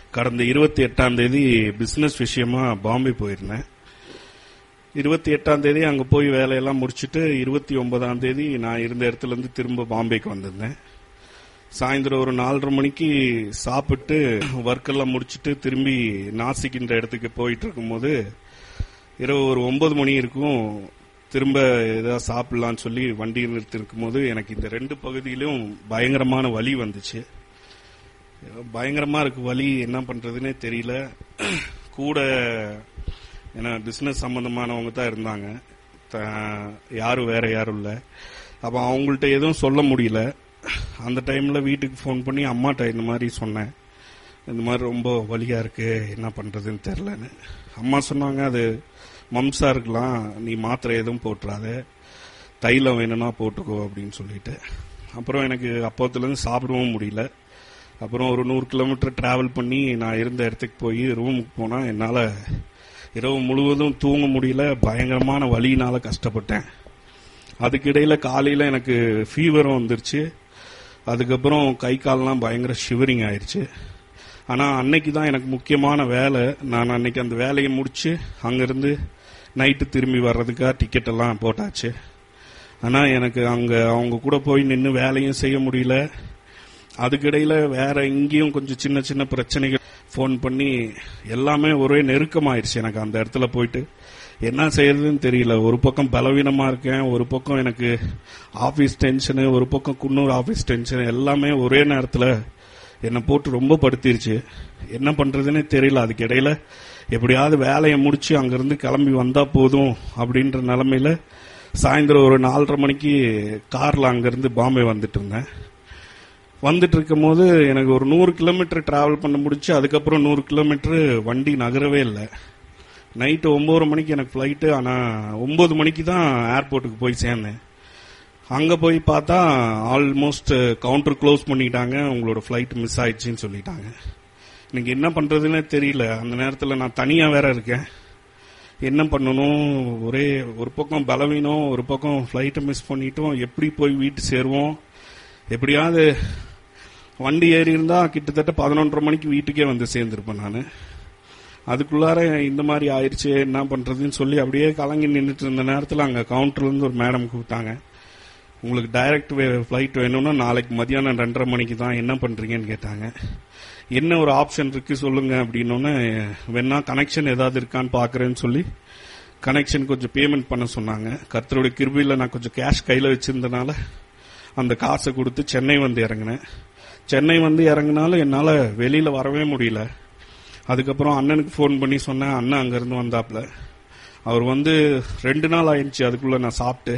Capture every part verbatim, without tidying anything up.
கடந்த இருபத்தி எட்டாம் தேதி பிசினஸ் விஷயமா பாம்பே போயிருந்தேன். இருபத்தி எட்டாம் தேதி அங்க போய் வேலையெல்லாம் முடிச்சுட்டு இருபத்தி ஒன்பதாம் தேதி நான் இருந்த இடத்துல இருந்து திரும்ப பாம்பேக்கு வந்திருந்தேன். சாயந்தரம் ஒரு நாலரை மணிக்கு சாப்பிட்டு ஒர்க்கெல்லாம் முடிச்சுட்டு திரும்பி நாசிக்கின்ற இடத்துக்கு போயிட்டு இருக்கும்போது இரவு ஒரு ஒன்பது மணி இருக்கும். திரும்ப ஏதாவது சாப்பிடலான்னு சொல்லி வண்டி நிறுத்தி இருக்கும் போது எனக்கு இந்த ரெண்டு பகுதியிலும் பயங்கரமான வலி வந்துச்சு. பயங்கரமா இருக்கு வலி, என்ன பண்றதுன்னே தெரியல. கூட ஏன்னா பிசினஸ் சம்பந்தமானவங்க தான் இருந்தாங்க, யாரும் வேற யாரும் இல்ல. அப்ப அவங்கள்ட்ட எதுவும் சொல்ல முடியல. அந்த டைம்ல வீட்டுக்கு போன் பண்ணி அம்மாட்ட இந்த மாதிரி சொன்னேன், இந்த மாதிரி ரொம்ப வலியா இருக்கு, என்ன பண்றதுன்னு தெரியலன்னு. அம்மா சொன்னாங்க, அது மம்சா இருக்கலாம், நீ மாத்திரை எதுவும் போட்டுறாத, தைலம் வேணும்னா போட்டுக்கோ அப்படின்னு சொல்லிட்டு. அப்புறம் எனக்கு அப்போத்துல இருந்து சாப்பிடவும் முடியல. அப்புறம் ஒரு நூறு கிலோமீட்டர் டிராவல் பண்ணி நான் இருந்த இடத்துக்கு போய் ரூமுக்கு போனா என்னால இரவு முழுவதும் தூங்க முடியல. பயங்கரமான வலியினால கஷ்டப்பட்டேன். அதுக்கிடையில காலையில எனக்கு ஃபீவரும் வந்துருச்சு. அதுக்கப்புறம் கை கால்லாம் பயங்கர ஷிவரிங் ஆயிடுச்சு. ஆனா அன்னைக்கு தான் எனக்கு முக்கியமான வேலை. நான் அன்னைக்கு அந்த வேலையை முடிச்சு அங்கிருந்து நைட்டு திரும்பி வர்றதுக்காக டிக்கெட் எல்லாம் போட்டாச்சு. ஆனா எனக்கு அங்க அவங்க கூட போய் நின்று வேலையும் செய்ய முடியல. அதுக்கிடையில வேற இங்கேயும் கொஞ்சம் சின்ன சின்ன பிரச்சனைகள் போன் பண்ணி எல்லாமே ஒரே நெருக்கமாயிருச்சு. எனக்கு அந்த இடத்துல போயிட்டு என்ன செய்யறதுன்னு தெரியல. ஒரு பக்கம் பலவீனமா இருக்கேன், ஒரு பக்கம் எனக்கு ஆபீஸ் டென்ஷனு, ஒரு பக்கம் குன்னூர் ஆபீஸ் டென்ஷன், எல்லாமே ஒரே நேரத்துல என்னை போட்டு ரொம்ப படுத்திருச்சு. என்ன பண்றதுன்னே தெரியல. அதுக்கு இடையில எப்படியாவது வேலையை முடிச்சு அங்கிருந்து கிளம்பி வந்தா போதும் அப்படின்ற நிலைமையில சாயந்தரம் ஒரு நாலரை மணிக்கு கார்ல அங்கிருந்து பாம்பே வந்துட்டு இருந்தேன். வந்துட்டு இருக்கும் போது எனக்கு ஒரு நூறு கிலோமீட்டர் டிராவல் பண்ண முடிச்சு. அதுக்கப்புறம் நூறு கிலோமீட்டர் வண்டி நகரவே இல்லை. நைட்டு ஒன்பது மணிக்கு எனக்கு பிளைட்டு. ஆனா ஒன்பது மணிக்கு தான் ஏர்போர்ட்டுக்கு போய் சேர்ந்தேன். அங்க போய் பார்த்தா ஆல்மோஸ்ட் கவுண்டர் க்ளோஸ் பண்ணிட்டாங்க, உங்களோட பிளைட் மிஸ் ஆயிடுச்சுன்னு சொல்லிட்டாங்க. எனக்கு என்ன பண்றதுன்னே தெரியல. அந்த நேரத்தில் நான் தனியா வேற இருக்கேன், என்ன பண்ணணும், ஒரே ஒரு பக்கம் பலவீனம், ஒரு பக்கம் பிளைட்டை மிஸ் பண்ணிட்டோம், எப்படி போய் வீட்டு சேருவோம். எப்படியாவது வண்டி ஏறி இருந்தா கிட்டத்தட்ட பதினொன்றரை மணிக்கு வீட்டுக்கே வந்து சேர்ந்திருப்பேன் நான். அதுக்குள்ளார இந்த மாதிரி ஆயிடுச்சு, என்ன பண்றதுன்னு சொல்லி அப்படியே கலங்கி நின்றுட்டு இருந்த நேரத்தில் அங்க கவுண்டர்ல இருந்து ஒரு மேடம் கூப்பிட்டாங்க, உங்களுக்கு டைரக்ட் பிளைட் வேணும்னா நாளைக்கு மதியானம் ரெண்டரை மணிக்கு தான், என்ன பண்றீங்கன்னு கேட்டாங்க. என்ன ஒரு ஆப்ஷன் இருக்கு சொல்லுங்க அப்படின்னோன்னு, வேணா கனெக்ஷன் ஏதாவது இருக்கான்னு பாக்குறேன்னு சொல்லி கனெக்ஷன் கொஞ்சம் பேமெண்ட் பண்ண சொன்னாங்க. கர்த்தருடைய கிருபையில நான் கொஞ்சம் கேஷ் கையில வச்சிருந்தனால அந்த காசை கொடுத்து சென்னை வந்து இறங்கினேன். சென்னை வந்து இறங்கினாலும் என்னால வெளியில வரவே முடியல. அதுக்கப்புறம் அண்ணனுக்கு போன் பண்ணி சொன்னேன், அண்ணன் அங்கிருந்து வந்தாப்ல. அவர் வந்து ரெண்டு நாள் ஆயிடுச்சு அதுக்குள்ள நான் சாப்பிட்டு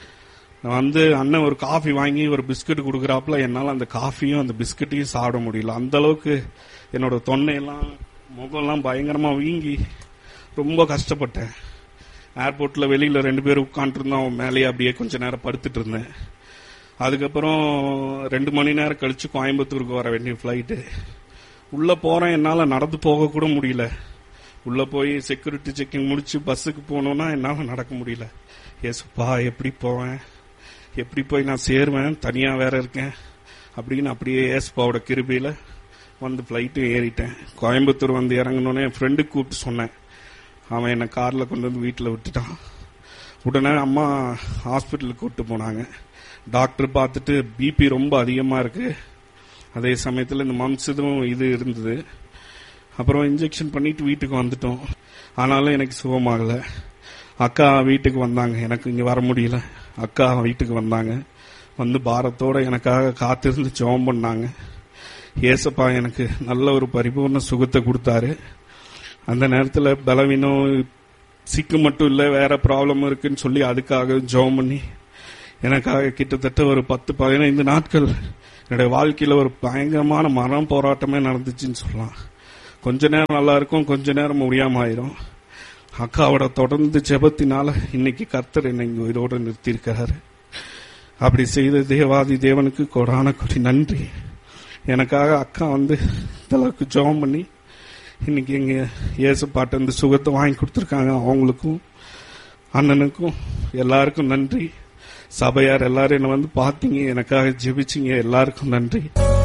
வந்து. அண்ணன் ஒரு காஃபி வாங்கி ஒரு பிஸ்கட் கொடுக்குறாப்புல, என்னால அந்த காஃபியும் அந்த பிஸ்கட்டையும் சாப்பிட முடியல. அந்த அளவுக்கு என்னோட தொண்டையெல்லாம் முகம்லாம் பயங்கரமா வீங்கி ரொம்ப கஷ்டப்பட்டேன். ஏர்போர்ட்ல வெளியில ரெண்டு பேரும் உட்காந்துட்டு இருந்தோம், அவன் மேலேயே அப்படியே கொஞ்ச நேரம் படுத்துட்டு இருந்தேன். அதுக்கப்புறம் ரெண்டு மணி நேரம் கழிச்சு கோயம்புத்தூருக்கு வர வேண்டிய பிளைட்டு. உள்ள போறேன், என்னால நடந்து போக கூட முடியல. உள்ள போய் செக்யூரிட்டி செக்கிங் முடிச்சு பஸ்ஸுக்கு போனோம்னா என்னால நடக்க முடியல. ஏசுப்பா எப்படி போவேன், எப்படி போய் நான் சேருவேன், தனியா வேற இருக்கேன் அப்படின்னு அப்படியே ஏசுப்பாவோட கிருபையில வந்து பிளைட்டு ஏறிட்டேன். கோயம்புத்தூர் வந்து இறங்கணுன்னே என் ஃப்ரெண்டுக்கு கூப்பிட்டு சொன்னேன். அவன் என்னை கார்ல கொண்டு வந்து வீட்டில் விட்டுட்டான். உடனே அம்மா ஹாஸ்பிட்டலுக்கு கூப்பிட்டு போனாங்க. டாக்டர் பார்த்துட்டு பிபி ரொம்ப அதிகமா இருக்கு, அதே சமயத்தில் இந்த மம்சதும் இது இருந்தது. அப்புறம் இன்ஜெக்ஷன் பண்ணிட்டு வீட்டுக்கு வந்துட்டோம். ஆனாலும் எனக்கு சுகமாகல. அக்கா வீட்டுக்கு வந்தாங்க, எனக்கு இங்க வர முடியல. அக்கா வீட்டுக்கு வந்தாங்க, வந்து பாரத்தோட எனக்காக காத்திருந்து ஜெபம் பண்ணாங்க. ஏசப்பா எனக்கு நல்ல ஒரு பரிபூர்ண சுகத்தை கொடுத்தாரு. அந்த நேரத்தில் பலவீனம் சிக்கு மட்டும் இல்ல, வேற ப்ராப்ளம் இருக்குன்னு சொல்லி அதுக்காக ஜெபம் பண்ணி எனக்காக கிட்டத்தட்ட ஒரு பத்து பதினைந்து நாட்கள் என்னுடைய வாழ்க்கையில ஒரு பயங்கரமான மரண போராட்டமே நடந்துச்சுன்னு சொல்லலாம். கொஞ்ச நேரம் நல்லா இருக்கும், கொஞ்ச நேரம் முடியாம ஆயிரும். அக்காவோட தொடர்ந்து ஜெபத்தினால இன்னைக்கு கர்த்தர் என்னை இதோட நிறுத்தி இருக்கிறாரு. அப்படி செய்த தேவாதி தேவனுக்கு கொடான கொடி நன்றி. எனக்காக அக்கா வந்து இதளவுக்கு ஜெபம் பண்ணி இன்னைக்கு எங்க இயேசுப்பாட்ட இந்த சுகத்தை வாங்கி கொடுத்துருக்காங்க. அவங்களுக்கும் அண்ணனுக்கும் எல்லாருக்கும் நன்றி. சபையார் எல்லாரும் என்ன வந்து பாத்தீங்க, எனக்காக ஜெபிச்சிங்க, எல்லாருக்கும் நன்றி.